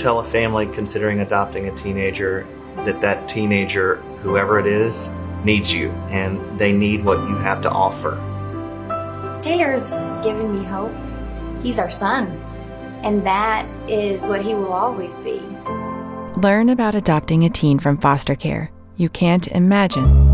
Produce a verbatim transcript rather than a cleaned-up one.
tell a family considering adopting a teenager that that teenager, whoever it is, needs you, and they need what you have to offer. Taylor's given me hope. He's our son, and that is what he will always be. Learn about adopting a teen from foster care. You can't imagine